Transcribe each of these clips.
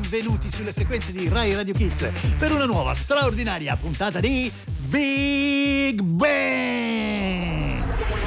benvenuti sulle frequenze di Rai Radio Kids per una nuova straordinaria puntata di Big Bang.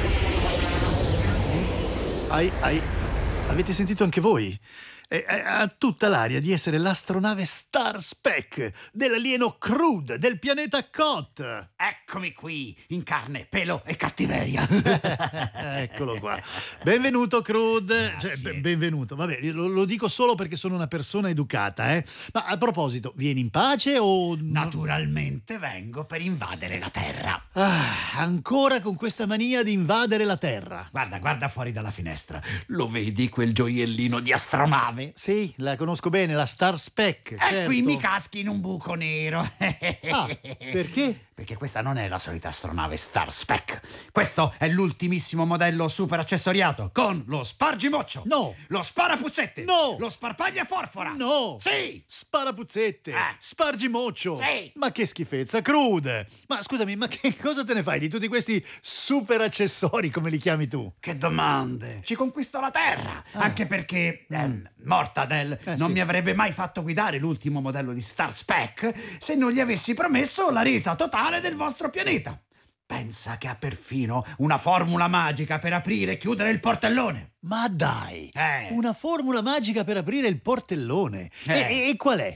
Avete sentito anche voi? Ha tutta l'aria di essere l'astronave Star Spec dell'alieno Crude del pianeta Kot. Eccomi qui, in carne, pelo e cattiveria. Eccolo qua. Benvenuto, Crude. Benvenuto. Vabbè, lo dico solo perché sono una persona educata, eh. Ma a proposito, vieni in pace o... Naturalmente vengo per invadere la Terra. Ancora con questa mania di invadere la Terra. Guarda fuori dalla finestra. Lo vedi quel gioiellino di astronave? Sì, la conosco bene, la Star Spec. E certo. qui mi caschi in un buco nero. Perché? Perché questa non è la solita astronave Star Spec. Questo è l'ultimissimo modello super accessoriato con lo spargimoccio. No. Lo sparapuzzette. No. Lo sparpagliaforfora. No. Sì. Sparapuzzette. Spargimoccio. Sì. Ma che schifezza, Crude. Ma scusami, ma che cosa te ne fai di tutti questi super accessori, come li chiami tu? Che domande. Ci conquisto la Terra. Anche perché Mortadel non sì. mi avrebbe mai fatto guidare l'ultimo modello di Star Spec se non gli avessi promesso la resa totale del vostro pianeta. Pensa che ha perfino una formula magica per aprire e chiudere il portellone. Ma dai, una formula magica per aprire il portellone. E qual è?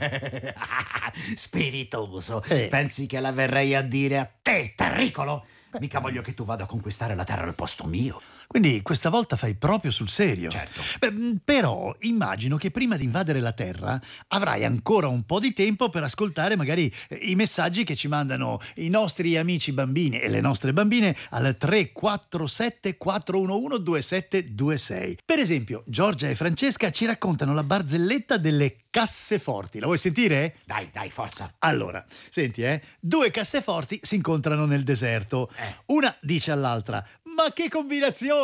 Spiritoso. Pensi che la verrei a dire a te, terricolo? Mica voglio che tu vada a conquistare la Terra al posto mio. Quindi questa volta fai proprio sul serio. Certo. Però immagino che prima di invadere la Terra avrai ancora un po' di tempo per ascoltare magari i messaggi che ci mandano i nostri amici bambini e le nostre bambine al 347 411 2726. Per esempio, Giorgia e Francesca ci raccontano la barzelletta delle casseforti. La vuoi sentire? Dai, forza. Allora, senti, due casseforti si incontrano nel deserto. Una dice all'altra: ma che combinazione!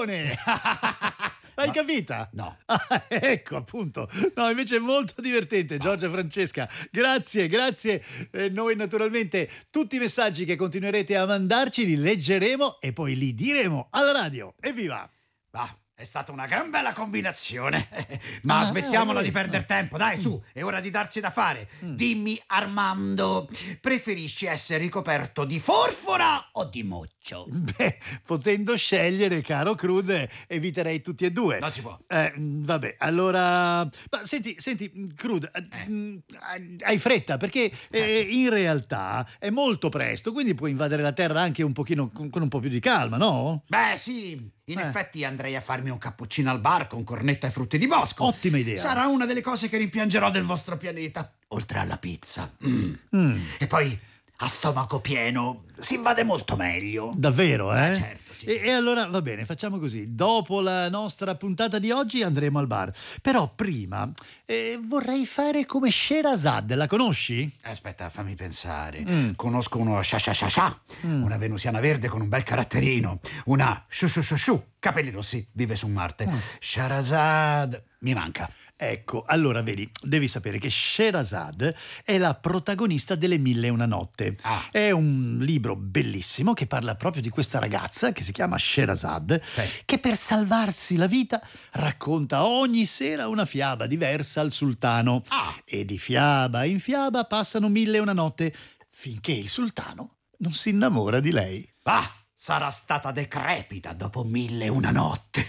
L'hai capita? No. Ecco, appunto. No, invece è molto divertente, Giorgia e Francesca. Grazie. Noi naturalmente tutti i messaggi che continuerete a mandarci li leggeremo e poi li diremo alla radio. Evviva! È stata una gran bella combinazione. Ma smettiamola di perdere tempo. Dai, su, è ora di darsi da fare. Dimmi, Armando, preferisci essere ricoperto di forfora o di moccio? Beh, potendo scegliere, caro Crude, eviterei tutti e due. Non si può. Vabbè, allora... Ma senti, Crude, hai fretta, perché in realtà è molto presto, quindi puoi invadere la Terra anche un pochino, con un po' più di calma, no? Beh, sì. In effetti andrei a farmi un cappuccino al bar con cornetta e frutti di bosco. Ottima idea. Sarà una delle cose che rimpiangerò del vostro pianeta. Oltre alla pizza. E poi, a stomaco pieno, si invade molto meglio. Davvero, eh? Certo, sì. E allora va bene, facciamo così. Dopo la nostra puntata di oggi andremo al bar. Però prima vorrei fare come Sherazad. La conosci? Aspetta, fammi pensare. Conosco uno sha, una venusiana verde con un bel caratterino, una shu, capelli rossi, vive su Marte. Sherazad mi manca. Ecco, allora vedi, devi sapere che Sherazad è la protagonista delle Mille e una notte. È un libro bellissimo che parla proprio di questa ragazza che si chiama Sherazad, che per salvarsi la vita racconta ogni sera una fiaba diversa al sultano. E di fiaba in fiaba passano 1001 notte finché il sultano non si innamora di lei. Sarà stata decrepita dopo 1001 notte.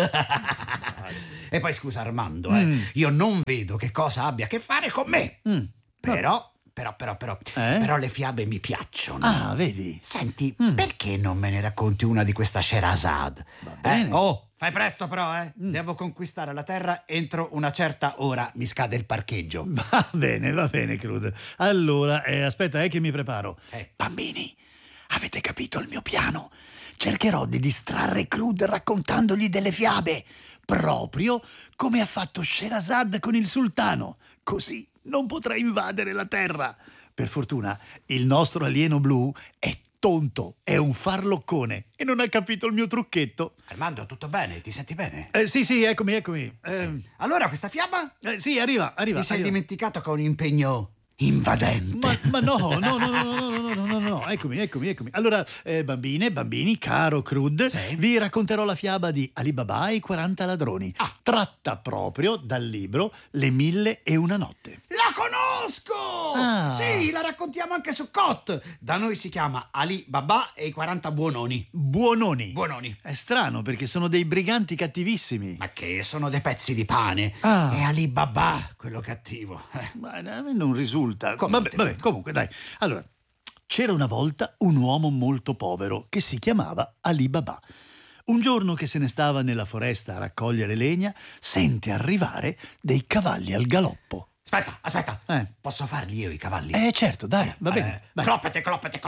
E poi scusa Armando, io non vedo che cosa abbia a che fare con me. Però le fiabe mi piacciono. Vedi? Senti, perché non me ne racconti una di questa Sherazad? Va bene. Fai presto però, Devo conquistare la Terra entro una certa ora, mi scade il parcheggio. Va bene, Crude. Allora, aspetta, che mi preparo. Bambini, avete capito il mio piano? Cercherò di distrarre Crude raccontandogli delle fiabe, proprio come ha fatto Sherazad con il sultano. Così non potrà invadere la Terra. Per fortuna, il nostro alieno blu è tonto, è un farloccone e non ha capito il mio trucchetto. Armando, tutto bene? Ti senti bene? Sì, eccomi. Sì. Allora, questa fiaba? Sì, arriva. Ti sei dimenticato che ho un impegno invadente. Ma no. no, eccomi. Allora, bambine, bambini, caro Crud, Sì? vi racconterò la fiaba di Ali Baba e i 40 ladroni, tratta proprio dal libro Le 1001 notte. La conosco! Ah. Sì, la raccontiamo anche su COT. Da noi si chiama Ali Baba e i 40 buononi. Buononi. Buononi. È strano perché sono dei briganti cattivissimi. Ma che sono dei pezzi di pane. Ah. E Ali Baba, quello cattivo. Ma a me non risulta. Come Vabbè, comunque, dai. Allora, c'era una volta un uomo molto povero che si chiamava Ali Baba. Un giorno che se ne stava nella foresta a raccogliere legna, sente arrivare dei cavalli al galoppo. Aspetta. Posso farli io i cavalli? Certo, dai, va bene. Vai. Cloppete.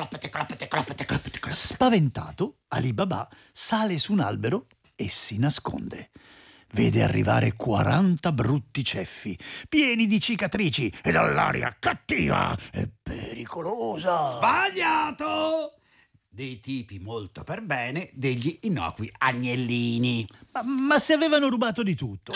Spaventato, Ali Baba sale su un albero e si nasconde. Vede arrivare 40 brutti ceffi, pieni di cicatrici e dall'aria cattiva e pericolosa. Sbagliato! Dei tipi molto per bene, degli innocui agnellini. Ma se avevano rubato di tutto.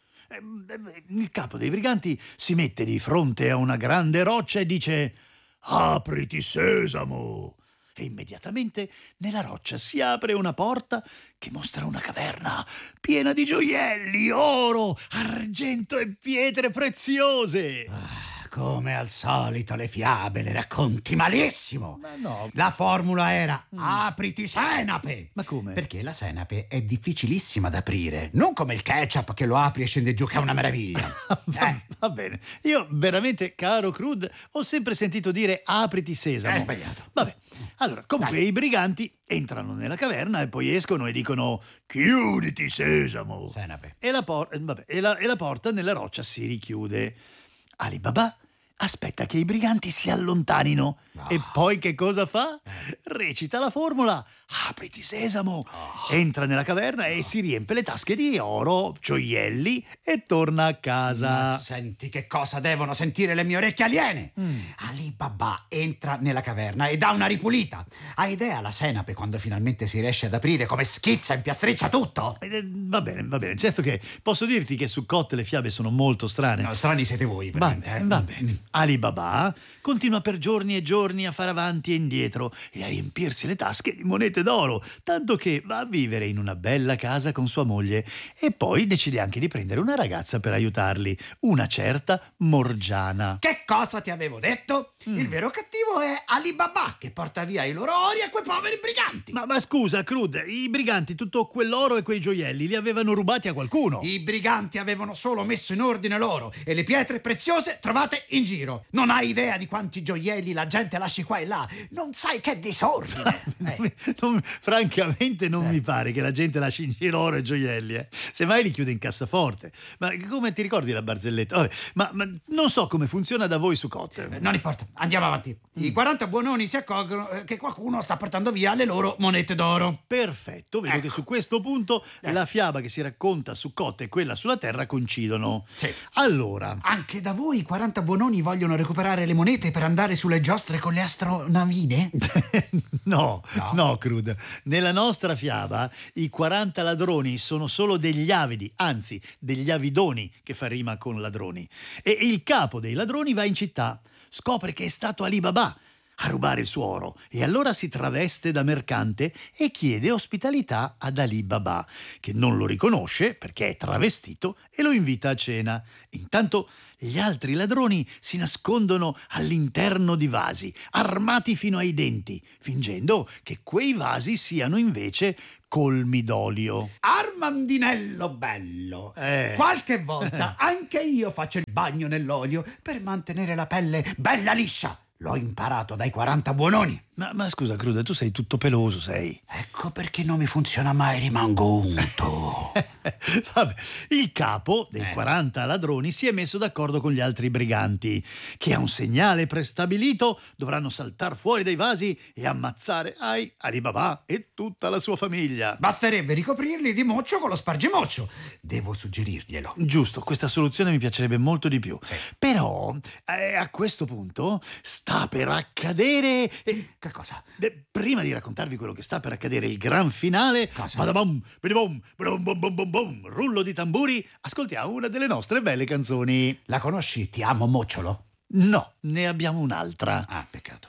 Il capo dei briganti si mette di fronte a una grande roccia e dice: «Apriti, sesamo!» E immediatamente nella roccia si apre una porta che mostra una caverna piena di gioielli, oro, argento e pietre preziose. Come al solito le fiabe le racconti malissimo. Ma no. La formula era apriti senape. Ma come? Perché la senape è difficilissima da aprire. Non come il ketchup che lo apri e scende giù, che è una meraviglia. Va bene. Io veramente, caro Crud, ho sempre sentito dire apriti sesamo. È sbagliato. Vabbè. Allora, comunque i briganti entrano nella caverna e poi escono e dicono: «Chiuditi, sesamo!» Senape. E la porta nella roccia si richiude. Ali Baba aspetta che i briganti si allontanino e poi che cosa fa? Recita la formula: «Apriti, sesamo!» Entra nella caverna e si riempie le tasche di oro, gioielli e torna a casa. Ma senti che cosa devono sentire le mie orecchie aliene. Ali Baba entra nella caverna e dà una ripulita. Ha idea la senape quando finalmente si riesce ad aprire come schizza e impiastriccia tutto? Va bene. Certo che posso dirti che su COT le fiabe sono molto strane. No, strani siete voi. Va bene. Ali Baba continua per giorni e giorni a fare avanti e indietro e a riempirsi le tasche di monete d'oro, tanto che va a vivere in una bella casa con sua moglie e poi decide anche di prendere una ragazza per aiutarli, una certa Morgiana. Che cosa ti avevo detto? Il vero cattivo è Ali Baba, che porta via i loro ori a quei poveri briganti. Ma scusa, Crud, i briganti tutto quell'oro e quei gioielli li avevano rubati a qualcuno. I briganti avevano solo messo in ordine l'oro e le pietre preziose trovate in giro. Non hai idea di quanti gioielli la gente lasci qua e là. Non sai che disordine. Francamente non mi pare che la gente lasci in giro oro e gioielli. Semmai li chiude in cassaforte. Ma come ti ricordi la barzelletta? Vabbè, ma non so come funziona da voi su COT. Non importa, andiamo avanti. I 40 buononi si accorgono che qualcuno sta portando via le loro monete d'oro. Perfetto, vedo che su questo punto la fiaba che si racconta su COT e quella sulla Terra coincidono. Sì. Allora, anche da voi i 40 buononi vogliono recuperare le monete per andare sulle giostre con le astronavine? No, Crud. Nella nostra fiaba i 40 ladroni sono solo degli avidi, anzi degli avidoni, che fa rima con ladroni. E il capo dei ladroni va in città, scopre che è stato Ali Baba a rubare il suo oro e allora si traveste da mercante e chiede ospitalità ad Ali Baba, che non lo riconosce perché è travestito e lo invita a cena. Intanto gli altri ladroni si nascondono all'interno di vasi, armati fino ai denti, fingendo che quei vasi siano invece colmi d'olio. Armandinello bello, qualche volta anche io faccio il bagno nell'olio per mantenere la pelle bella liscia. L'ho imparato dai 40 buononi. Ma scusa, Cruda, tu sei tutto peloso, sei. Ecco perché non mi funziona mai, rimango unto. Vabbè, il capo dei 40 ladroni si è messo d'accordo con gli altri briganti, che a un segnale prestabilito dovranno saltar fuori dai vasi e ammazzare Ali Baba e tutta la sua famiglia. Basterebbe ricoprirli di moccio con lo spargimoccio. Devo suggerirglielo. Giusto, questa soluzione mi piacerebbe molto di più. Sì. Però, a questo punto, sta per accadere... Che cosa? Prima di raccontarvi quello che sta per accadere, il gran finale, badabom, bidibom, bidibom, bom, bom, bom, bom, rullo di tamburi, ascoltiamo una delle nostre belle canzoni. La conosci? Ti amo, mocciolo? No, ne abbiamo un'altra. Ah, peccato.